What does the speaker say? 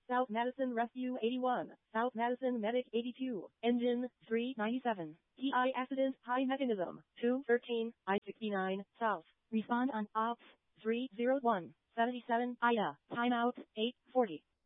South Madison Rescue 81, South Madison Medic 82, Engine 397, PI Accident High Mechanism 213, I-69, South. Respond on Ops 301, 77, Ida, timeout 840.